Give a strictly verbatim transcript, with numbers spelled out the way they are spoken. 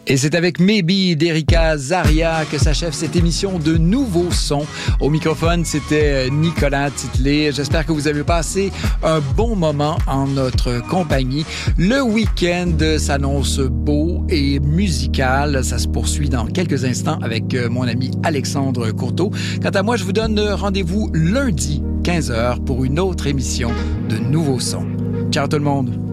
Et c'est avec Maybe d'Erika Zaria que s'achève cette émission de Nouveaux Sons. Au microphone, c'était Nicolas Titley. J'espère que vous avez passé un bon moment en notre compagnie. Le week-end s'annonce beau et musical. Ça se poursuit dans quelques instants avec mon ami Alexandre Courteau. Quant à moi, je vous donne rendez-vous lundi, quinze heures, pour une autre émission de Nouveaux Sons. Ciao tout le monde!